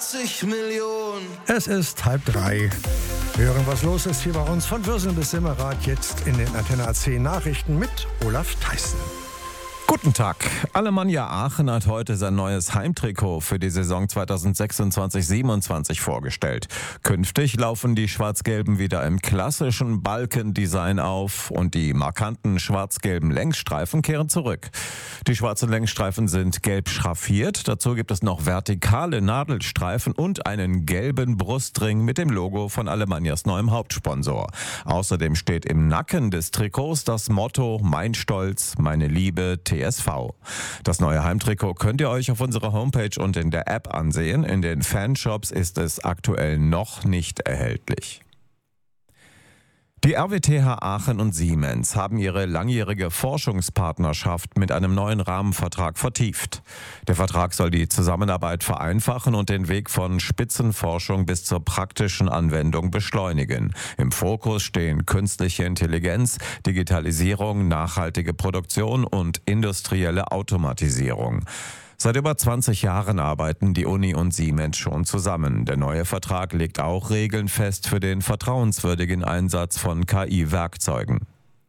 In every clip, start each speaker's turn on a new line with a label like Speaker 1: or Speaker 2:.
Speaker 1: 80 Millionen.
Speaker 2: Es ist 2:30. Wir hören, was los ist hier bei uns von Würselen bis Simmerath, jetzt in den Antenne AC Nachrichten mit Olaf Theissen.
Speaker 3: Guten Tag. Alemannia Aachen hat heute sein neues Heimtrikot für die Saison 2026-27 vorgestellt. Künftig laufen die Schwarz-Gelben wieder im klassischen Balkendesign auf und die markanten schwarz-gelben Längsstreifen kehren zurück. Die schwarzen Längsstreifen sind gelb schraffiert. Dazu gibt es noch vertikale Nadelstreifen und einen gelben Brustring mit dem Logo von Alemannias neuem Hauptsponsor. Außerdem steht im Nacken des Trikots das Motto "Mein Stolz, meine Liebe, TSV". Das neue Heimtrikot könnt ihr euch auf unserer Homepage und in der App ansehen. In den Fanshops ist es aktuell noch nicht erhältlich. Die RWTH Aachen und Siemens haben ihre langjährige Forschungspartnerschaft mit einem neuen Rahmenvertrag vertieft. Der Vertrag soll die Zusammenarbeit vereinfachen und den Weg von Spitzenforschung bis zur praktischen Anwendung beschleunigen. Im Fokus stehen künstliche Intelligenz, Digitalisierung, nachhaltige Produktion und industrielle Automatisierung. Seit über 20 Jahren arbeiten die Uni und Siemens schon zusammen. Der neue Vertrag legt auch Regeln fest für den vertrauenswürdigen Einsatz von KI-Werkzeugen.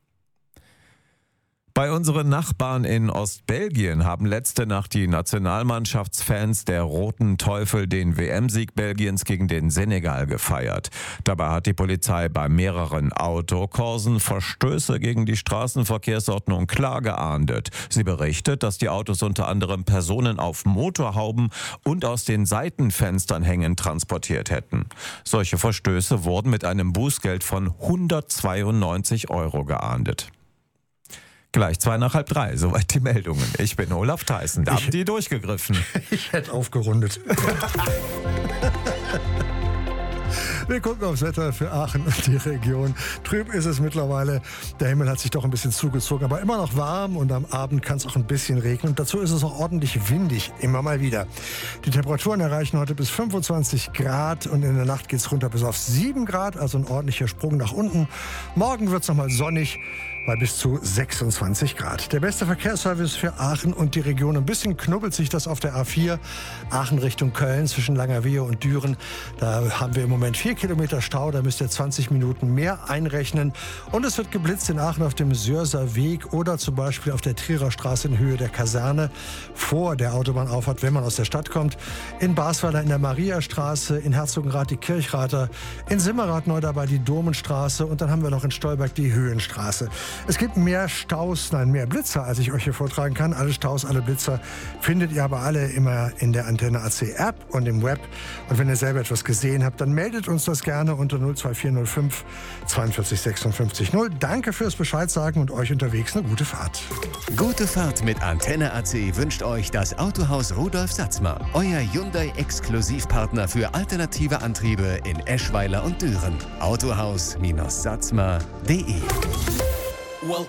Speaker 3: Bei unseren Nachbarn in Ostbelgien haben letzte Nacht die Nationalmannschaftsfans der Roten Teufel den WM-Sieg Belgiens gegen den Senegal gefeiert. Dabei hat die Polizei bei mehreren Autokorsen Verstöße gegen die Straßenverkehrsordnung klar geahndet. Sie berichtet, dass die Autos unter anderem Personen auf Motorhauben und aus den Seitenfenstern hängend transportiert hätten. Solche Verstöße wurden mit einem Bußgeld von 192 € geahndet. Gleich 2:30, soweit die Meldungen. Ich bin Olaf Theissen, da haben die durchgegriffen.
Speaker 2: Ich hätte aufgerundet. Wir gucken aufs Wetter für Aachen und die Region. Trüb ist es mittlerweile. Der Himmel hat sich doch ein bisschen zugezogen, aber immer noch warm und am Abend kann es auch ein bisschen regnen. Und dazu ist es auch ordentlich windig, immer mal wieder. Die Temperaturen erreichen heute bis 25 Grad und in der Nacht geht es runter bis auf 7 Grad, also ein ordentlicher Sprung nach unten. Morgen wird es nochmal sonnig bei bis zu 26 Grad. Der beste Verkehrsservice für Aachen und die Region. Ein bisschen knubbelt sich das auf der A4. Aachen Richtung Köln zwischen Langerwehe und Düren. Da haben wir im Moment 4 Kilometer Stau. Da müsst ihr 20 Minuten mehr einrechnen. Und es wird geblitzt in Aachen auf dem Sörser Weg oder zum Beispiel auf der Trierer Straße in Höhe der Kaserne vor der Autobahnauffahrt, wenn man aus der Stadt kommt. In Basweiler in der Mariastraße, in Herzogenrath die Kirchrather, in Simmerath neu dabei die Domenstraße und dann haben wir noch in Stolberg die Höhenstraße. Es gibt mehr Blitzer, als ich euch hier vortragen kann. Alle Staus, alle Blitzer findet ihr aber alle immer in der Antenne AC App und im Web. Und wenn ihr selber etwas gesehen habt, dann meldet uns das gerne unter 02405 42 56 0. Danke fürs Bescheid sagen und euch unterwegs eine gute Fahrt.
Speaker 4: Gute Fahrt mit Antenne AC wünscht euch das Autohaus Rudolf Satzmer. Euer Hyundai-Exklusivpartner für alternative Antriebe in Eschweiler und Düren. Autohaus-satzmer.de.
Speaker 1: Welcome